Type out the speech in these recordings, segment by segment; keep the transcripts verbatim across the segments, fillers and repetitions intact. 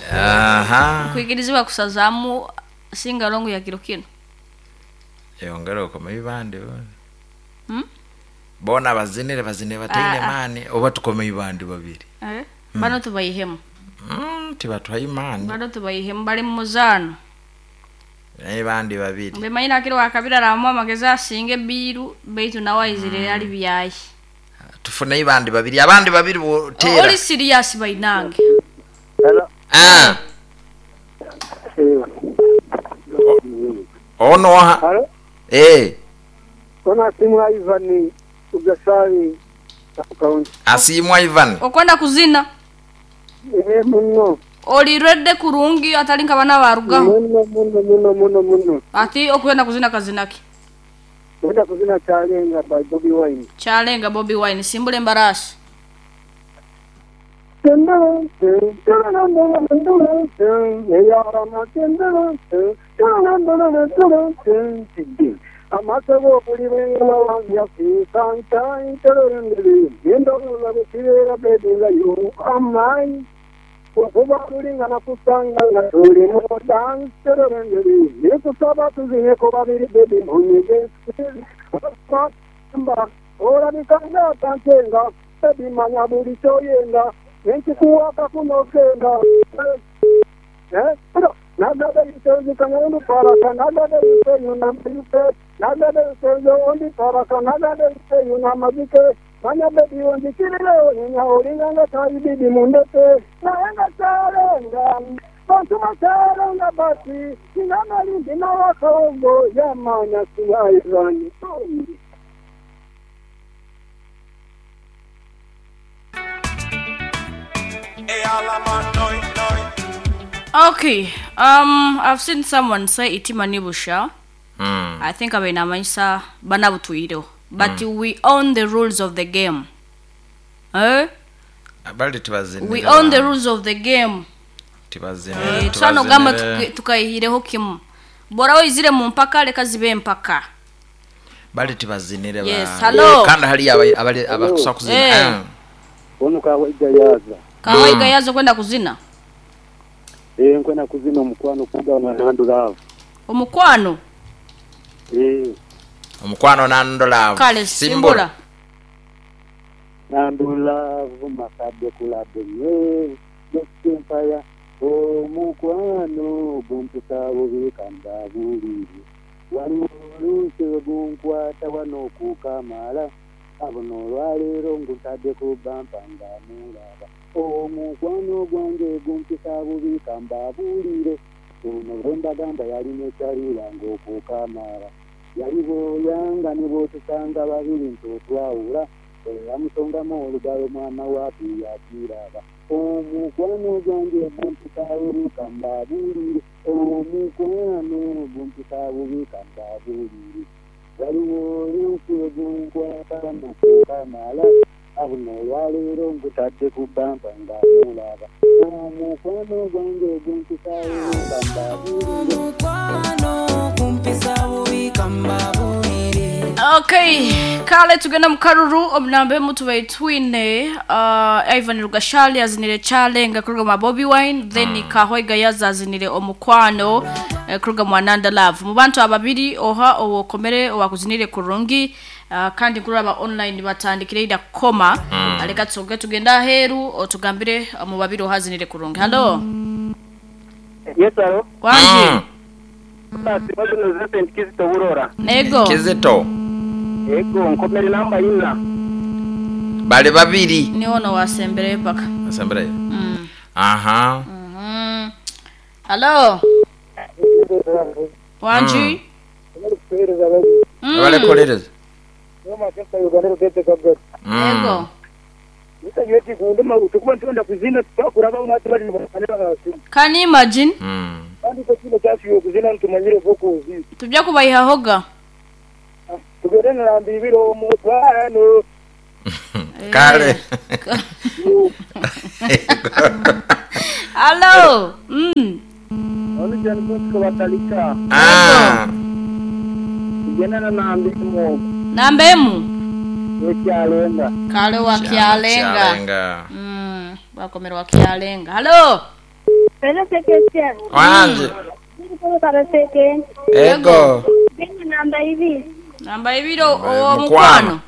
aha kwigirizibwa kusazamu singa longo ya kilo kino yongera okoma ibande hmm bona bazinire bazine batine mani oba tukoma ibande babiri eh bano tubayihemu mm tibatwaye mani bano tubayihemu bali mu muzano ibande babiri mbe mayina kilo akabira ramu amageza singe biru beitu nawayizire yali byayi tufuna ibande babiri abandi babiri botera oli serious bayinange hello ah ono ha hello eh ona simu Ivan ugasari akaunti asimwa Ivan okwenda kuzina eh muno oli redde kurungi atalinka bana baruga muno muno muno muno muno ati okwenda kuzina kazinaki kwenda kuzina Chalenga by Bobby Wine Chalenga Bobby Wine simbule mbarashi Amasabo kulibenga ya santa interendeli yendo la kibera bedula yo amai kuba kulinga na kusanga na tuli no dance interendeli yesu sabatu zine ko babiri bedi munye samba ora ni kanga tantenga bedi manya buri choyenga nchi kuwaka kunokenga eh nada da yuso kanyo para kanada da yuso yuna yuso nada da yuso ondi para kanada da yuso yuna mabike manya bedi ondi kirelo nya oringa na tai bibi mundete na anga sarenga bantu masarenga bati ina mali ndina wakongo ya manya suwairani Okay, um, I've seen someone say itimanibusha. mm. I think abena maisa bana butuiro. But mm. we own the rules of the game. Eh? abali tibazine We own the rules of the game. tibazine Eh, tsano gamba tukayihireho kimu. Bora wizire mu mpaka leka zibe mpaka. bali tibazinire ba Yes, hello. kandi hali abali abakusa kuzina Eh. ono kawaida yaza Kawaida yazo kwenda kuzina. eh nkwenda kuzina omukwano kuga na nandula Omukwano. eh omukwano nandola Kale simbula. nandula vumakade kulabe ye yesempaya omukwano gumputawo bikanda buliri waluluse gunkwata wano kukamala abono lwalero ngutade kubampanga mulaba omukwano gwange gumputawo bikamba bulire ono rembagamba yali nekyalira ng'okukamala yalibo yanga nibo tusanga babiri ntotwawula yamusongamu olugalo mwana wapi yakiraba omukwano gwange gumputawo bikamba bulire omukwano gumputawo bikamba bulire waliwo lusi gunkwata nokukamala abono olwaleero ngutadde ku bampa nga mulaba omukwano gwange gumputawo bikamba bulire omukwano gumpitawo bikamba bulire. Okay, kale tugenda mukaruru omnambe mutu baitwine uh, Ivan Rugashali azinire Chalenga kuruga ma Bobby Wine then mm. Kahoiga yaza azinire omukwano uh, kuruga mwananda love mu bantu ababiri oha owokomere owakuzinire kurungi uh, kandi kuraba online batandikire ida koma mm. aleka tsoge tugenda heru otugambire uh, mu babiri ohazinire kurungi. Hello. Yes hello. Wanje. mm. Basi bado zote Kizito Aurora. Ego. Kizito Ego nkomere namba ina. bali babiri Ni ono wasembere paka. asembere Mm. aha Mhm. Hello. Wanji. Mm. bale kolereza Noma kaka yuganero tete kabga. Ego. Nita yeti kunde ma tukuba ntunda kuzina twakuraba unati bali mukanira ngasi. Can you imagine? mm. Kandi ko kino cyasi yo kuzina ntumanyire voko uzi. Tujya kubayiha hoga. Tugere nambi biro mu twano. kale Hello. Mm. Ono jani ko batalika. ah Yena na nambi mo. Nambemu. Ekyalenga. Kale wa Kyalenga. Kyalenga Mm. Bakomero wa Kyalenga. Hello. Pero sekesya. Wanje. Ndiko karaseke. Ego. Bini namba hivi. Namba ibiro Namba o mukwano. mukwano.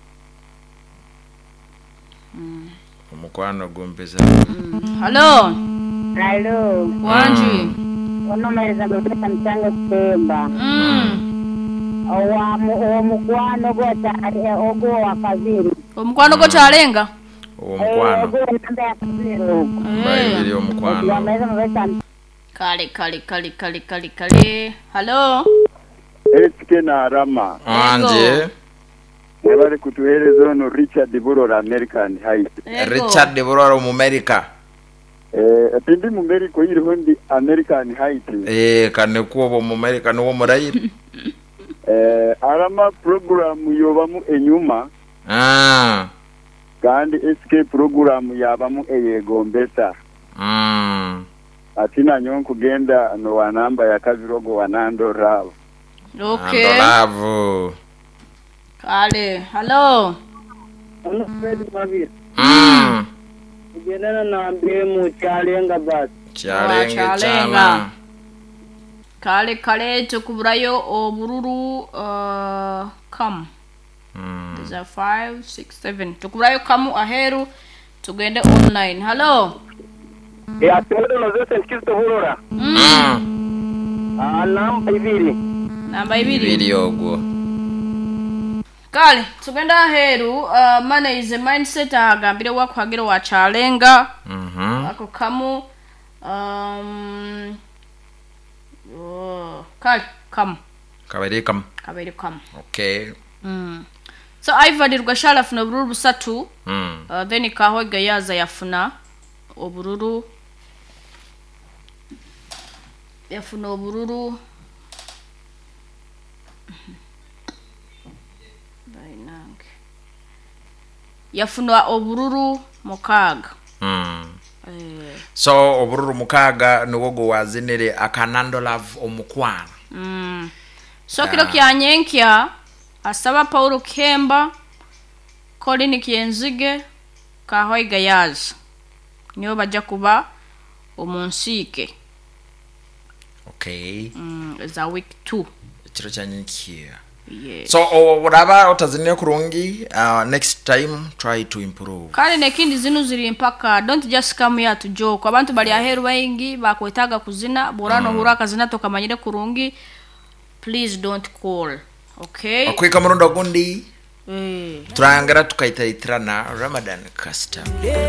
Omukwano gumpeza. Hello. Hello. Wanji. Ono meza bebeka mchanga Pemba. Mm. Owa mu mukwano gota ogo wakaziri. Omukwano ko chalenga. Omukwano. Ogo namba yakaziri. Bayibiri omukwano. Meza bebeka Kale kale kale kale kale kale. Hello. Esike na Rama. Wanje. Nabari kutuhereza ono Richard Burora American Height. Richard de Bororo mu America. Eh pindi mu America iriho ndi American Height. Eh kane kubo mu America no murayiri. Eh arama program yobamu enyuma. Ah. Kandi S K program yabamu eyegombesa. Mm. Atina nyonko genda no wanamba ya kavirogo wanando rao. Okay. Andolavu. Kale. Hello. Ono Fred Mavir. Mm. Genda na mbemu chalenga basi. Charenge Chalenga. chana. Kale kale tukuburayo obururu uh come. Mm. There's a five, six, seven. Tukuburayo kamu aheru tugende online. Hello. Ya tendo no zese nkisto Burora. Mm. Ah namba ibiri. Namba ibiri. Video go. Kale tugenda aheru uh, money is a mindset agambire wakwagire wa chalenga. Mhm. Ako kamu um oh, kale kamu Kabari kam. kabere kamu. Okay. Mm. So Ivan Rugashara afuna obururu busatu. Mm. Uh, then Kahoga yaza yafuna obururu yafuna obururu bainange yafuna obururu mukaga. Mm. Eh, So obururu mukaga nugo wazinire akanando love omukwano. mm. So kilo kyanyenkya asaba Paulo Kemba Colin Kienzige Kahoga yaza niyo bajja kuba omunsike. Okay. Mm, za week two. Chiro chanyikia. Yeah. So uraba utazinia kurungi uh, next time try to improve. Kale nekindi zinu ziri mpaka don't just come here to joke. Abantu bali aheru baingi bakwetaga kuzina borano mm. huraka zina tokamanyire kurungi. Please don't call. Okay? Akwika murundo gundi. Eh. Turangara tukaita itrana Ramadan custom.